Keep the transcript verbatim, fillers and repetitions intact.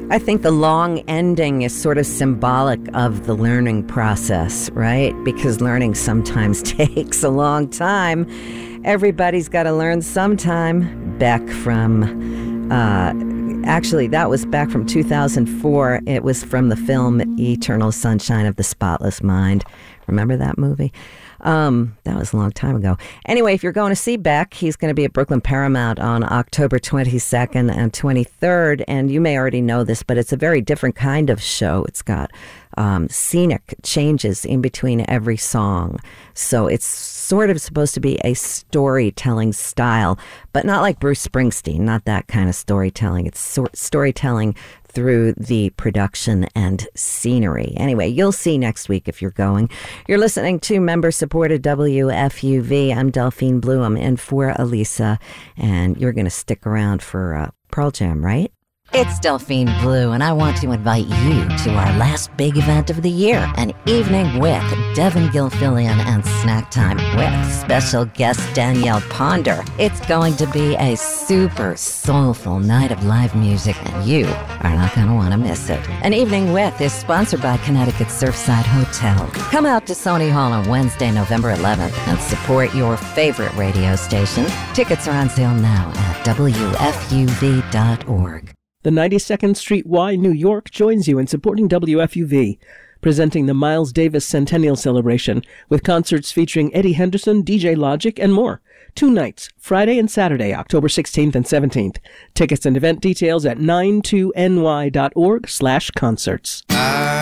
I think the long ending is sort of symbolic of the learning process, right? Because learning sometimes takes a long time. Everybody's got to learn sometime. Beck from, uh, actually, that was back from two thousand four. It was from the film Eternal Sunshine of the Spotless Mind. Remember that movie? Um, that was a long time ago. Anyway, if you're going to see Beck, he's going to be at Brooklyn Paramount on October twenty-second and twenty-third. And you may already know this, but it's a very different kind of show. It's got um, scenic changes in between every song. So it's sort of supposed to be a storytelling style, but not like Bruce Springsteen, not that kind of storytelling. It's so- storytelling through the production and scenery. Anyway, you'll see next week if you're going. You're listening to member-supported W F U V. I'm Delphine Blue. I'm in for Elisa, and you're going to stick around for uh, Pearl Jam, right? It's Delphine Blue, and I want to invite you to our last big event of the year, an evening with Devin Gilfillian and Snack Time with special guest Danielle Ponder. It's going to be a super soulful night of live music, and you are not going to want to miss it. An Evening With is sponsored by Connecticut Surfside Hotel. Come out to Sony Hall on Wednesday, November eleventh, and support your favorite radio station. Tickets are on sale now at W F U V dot org. The ninety-second Street Y, New York, joins you in supporting W F U V, presenting the Miles Davis Centennial Celebration with concerts featuring Eddie Henderson, D J Logic, and more. Two nights, Friday and Saturday, October sixteenth and seventeenth. Tickets and event details at ninety-two N Y dot org slash concerts.